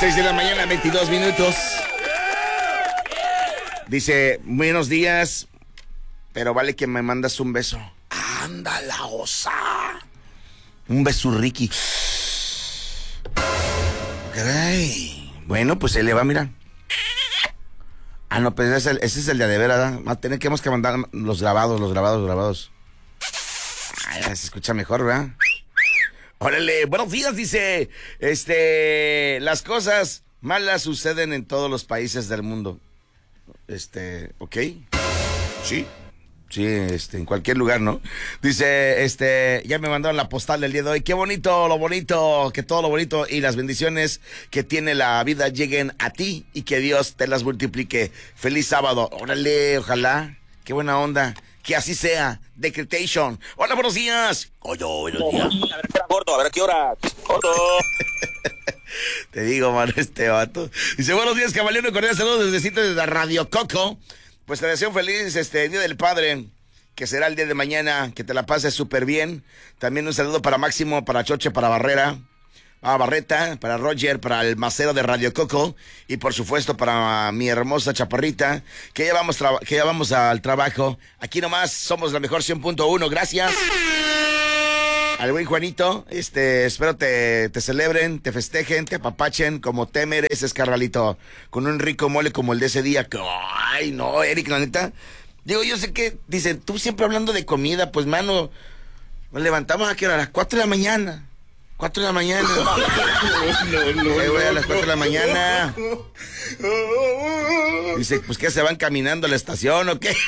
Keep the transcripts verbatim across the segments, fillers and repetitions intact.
seis de la mañana, veintidós minutos. Dice, buenos días, pero vale que me mandas un beso. Anda la osa. Un beso Ricky. Caray. Bueno, pues se le va, mira. Ah, no, pues ese es el, ese es el de de veras, ¿verdad? Tenemos que mandar los grabados, los grabados, los grabados. Ay, se escucha mejor, ¿verdad? Órale, buenos días, dice. Este, las cosas malas suceden en todos los países del mundo. Este, ¿ok? Sí. Sí, este, en cualquier lugar, ¿no? Dice, este, ya me mandaron la postal del día de hoy. Qué bonito, lo bonito, que todo lo bonito y las bendiciones que tiene la vida lleguen a ti y que Dios te las multiplique. Feliz sábado. Órale, ojalá. Qué buena onda. Que así sea. Decretation. Hola, buenos días. Oye, buenos días. A ver qué hora, gordo, a ver qué hora. Gordo. Te digo, man, este vato. Dice, buenos días, caballero. Cordial saludos desde sitio de la Radio Coco. Pues te deseo un feliz este Día del Padre, que será el día de mañana, que te la pases súper bien. También un saludo para Máximo, para Choche, para Barrera, para Barreta, para Roger, para el macero de Radio Coco y por supuesto para mi hermosa chaparrita, que ya vamos, tra- que ya vamos al trabajo. Aquí nomás somos la mejor cien punto uno, gracias. Al buen Juanito, este, espero te, te celebren, te festejen, te apapachen como te mereces, carnalito, con un rico mole como el de ese día. Ay, no, Eric, la neta. Digo, yo sé que, dicen, tú siempre hablando de comida, pues, mano, nos levantamos aquí a las cuatro de la mañana. cuatro de la mañana. No, no, no. Hey, güey, a las cuatro de la mañana. Dice, pues, ¿qué, se van caminando a la estación o qué?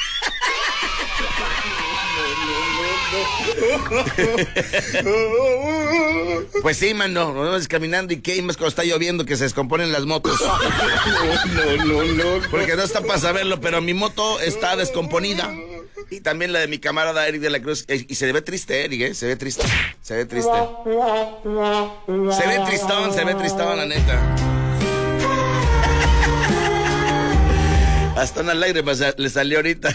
Pues sí, mano, nos vamos caminando y qué, y más cuando está lloviendo que se descomponen las motos. No, no, no, no. Porque no está para saberlo, pero mi moto está descomponida. Y también la de mi camarada Eric de la Cruz. Y se ve triste, Eric, ¿eh? Se ve triste. Se ve triste. Se ve tristón, se ve tristón, la neta. Hasta una lágrima le salió ahorita.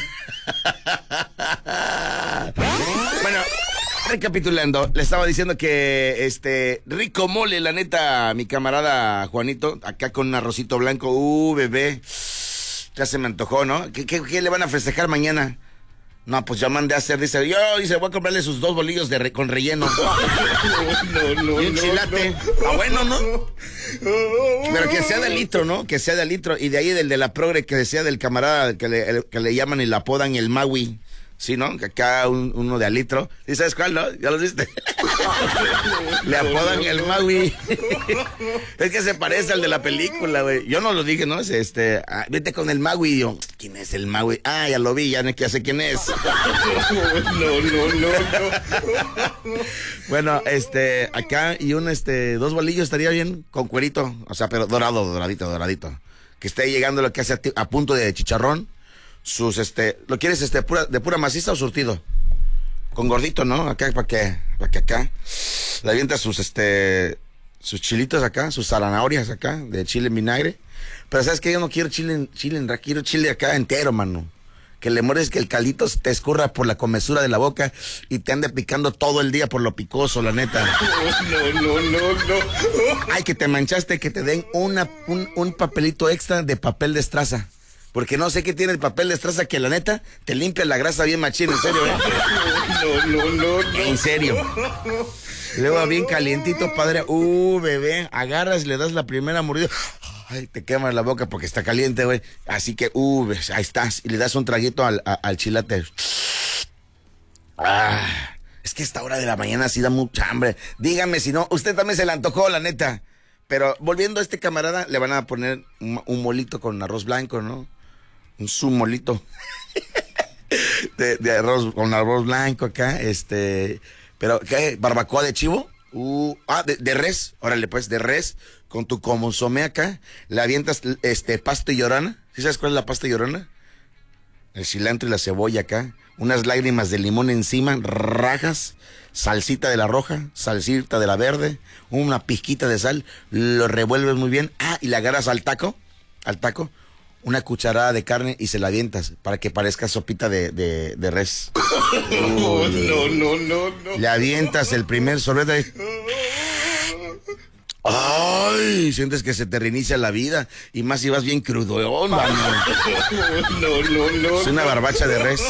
Bueno, recapitulando, le estaba diciendo que este rico mole, la neta, mi camarada Juanito, acá con un arrocito blanco. Uh, bebé, ya se me antojó, ¿no? ¿Qué, qué, qué le van a festejar mañana? No, pues ya mandé a hacer, dice, yo, dice, voy a comprarle sus dos bolillos de re, con relleno. No, no, y un chilate. Ah, bueno, ¿no? Pero que sea de litro, ¿no? Que sea de litro. Y de ahí del de la progre, que sea del camarada que le, el, que le llaman y le apodan el Maui. Sí, ¿no? Que acá un, uno de a litro. ¿Y sabes cuál, no? ¿Ya lo viste? Le apodan el Maui. Es que se parece al de la película, güey. Yo no lo dije, ¿no? Es este, ah, vete con el Maui. Y yo, ¿quién es el Maui? Ah, ya lo vi, ya no sé quién es. No, no, no, no. Bueno, este, acá y un, este, dos bolillos estaría bien con cuerito. O sea, pero dorado, doradito, doradito. Que esté llegando lo que hace a, ti, a punto de chicharrón. Sus, este, ¿lo quieres, este, pura, de pura maciza o surtido? Con gordito, ¿no? Acá, para que, para que acá le avienta sus, este, sus chilitos acá, sus zanahorias acá, de chile en vinagre. Pero ¿sabes qué? Yo no quiero chile, en, chile en, quiero chile acá entero, mano. Que le mueres que el caldito te escurra por la comesura de la boca y te ande picando todo el día por lo picoso, la neta. No, no, no, no. Ay, que te manchaste, que te den una, un, un papelito extra de papel de estraza. Porque no sé qué tiene el papel de estraza que la neta te limpia la grasa bien machín, en serio, ¿eh? No, no, no, no. En serio. Y luego bien calientito, padre. Uh, bebé, agarras y le das la primera mordida. Ay, te quema la boca porque está caliente, güey. Así que, uh, ahí estás. Y le das un traguito al, a, al chilate. Ah, es que esta hora de la mañana sí da mucha hambre. Dígame si no, usted también se le antojó, la neta. Pero volviendo a este camarada, le van a poner un, un molito con arroz blanco, ¿no? Un su molito de, de arroz con arroz blanco acá, este, pero ¿qué? ¿Barbacoa de chivo? Uh, ah, de, de res, órale pues, de res, con tu consomé acá, le avientas este pasta llorona. ¿Sí sabes cuál es la pasta llorona? El cilantro y la cebolla acá, unas lágrimas de limón encima, rajas, salsita de la roja, salsita de la verde, una pizquita de sal, lo revuelves muy bien, ah, y le agarras al taco, al taco, una cucharada de carne y se la avientas para que parezca sopita de, de, de res. No, no, no, no, no. Le avientas el primer sorbete. Ay, sientes que se te reinicia la vida. Y más si vas bien crudo, mano. No, no, no. Es una barbacha de res.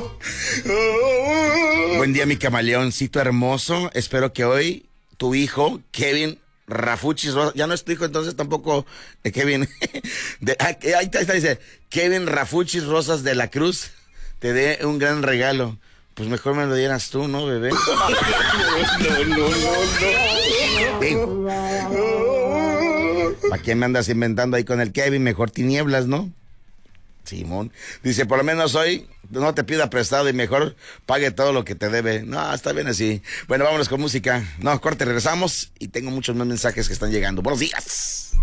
Buen día, mi camaleoncito hermoso. Espero que hoy tu hijo, Kevin Rafuchis Rosas, ya no es tu hijo, entonces tampoco, eh, Kevin. de, ah, ahí está, dice, Kevin Rafuchis Rosas de la Cruz, te dé un gran regalo. Pues mejor me lo dieras tú, ¿no, bebé? No, no, no, no. Digo, ¿para qué me andas inventando ahí con el Kevin? Mejor tinieblas, ¿no? Simón. Dice, por lo menos hoy no te pida prestado y mejor pague todo lo que te debe. No, está bien así. Bueno, vámonos con música. No, corte, regresamos y tengo muchos más mensajes que están llegando. Buenos días.